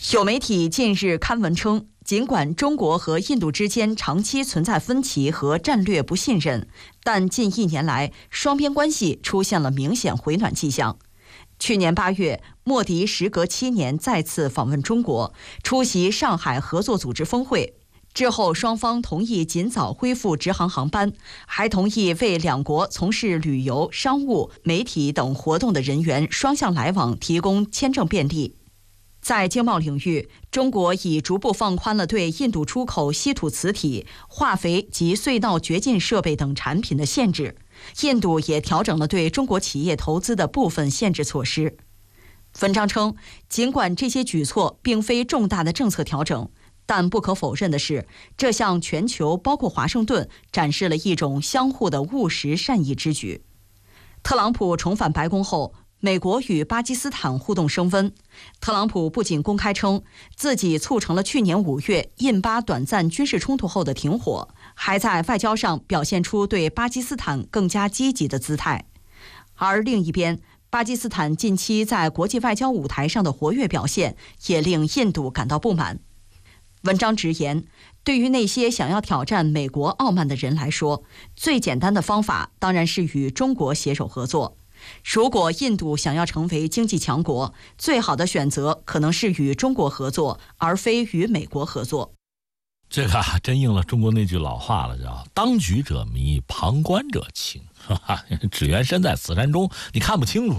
有媒体近日刊文称，尽管中国和印度之间长期存在分歧和战略不信任，但近1年来，双边关系出现了明显回暖迹象。去年8月，莫迪时隔7年再次访问中国，出席上海合作组织峰会。之后，双方同意尽早恢复直航航班，还同意为两国从事旅游、商务、媒体等活动的人员双向来往提供签证便利。在经贸领域，中国已逐步放宽了对印度出口稀土磁体、化肥及隧道掘进设备等产品的限制。印度也调整了对中国企业投资的部分限制措施。文章称，尽管这些举措并非重大的政策调整，但不可否认的是，这向全球包括华盛顿展示了一种相互的务实善意之举。特朗普重返白宫后，美国与巴基斯坦互动升温。特朗普不仅公开称自己促成了去年5月印巴短暂军事冲突后的停火，还在外交上表现出对巴基斯坦更加积极的姿态。而另一边，巴基斯坦近期在国际外交舞台上的活跃表现也令印度感到不满。文章直言，对于那些想要挑战美国傲慢的人来说，最简单的方法当然是与中国携手合作。如果印度想要成为经济强国，最好的选择可能是与中国合作，而非与美国合作。 这个真应了中国那句老话了，叫当局者迷，旁观者清。只缘身在此山中，你看不清楚